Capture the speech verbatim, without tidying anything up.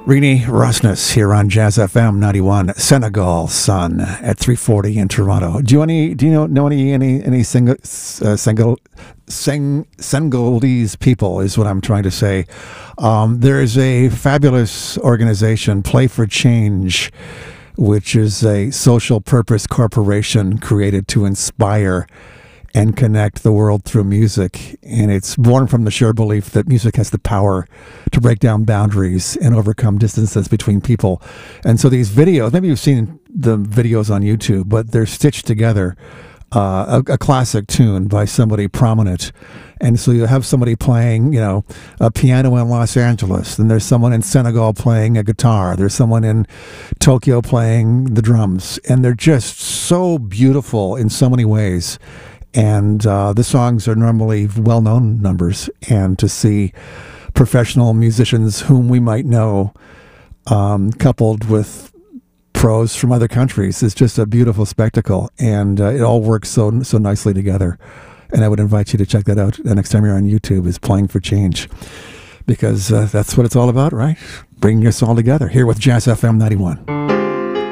Rini Rosnes here on Jazz F M ninety-one, Senegal Sun at three forty in Toronto. Do you any? Do you know know any any any single uh, single Seng, Senegalese people is what I'm trying to say. Um, there is a fabulous organization, Play for Change, which is a social purpose corporation created to inspire and connect the world through music. And it's born from the shared belief that music has the power to break down boundaries and overcome distances between people. And so these videos, maybe you've seen the videos on YouTube, but they're stitched together, uh, a, a classic tune by somebody prominent. And so you have somebody playing, you know, a piano in Los Angeles, then there's someone in Senegal playing a guitar, there's someone in Tokyo playing the drums, and they're just so beautiful in so many ways. And uh, the songs are normally well-known numbers, and to see professional musicians whom we might know um, coupled with pros from other countries is just a beautiful spectacle, and uh, it all works so so nicely together. And I would invite you to check that out the next time you're on YouTube, is Playing for Change, because uh, that's what it's all about, right? Bringing us all together here with Jazz F M ninety-one.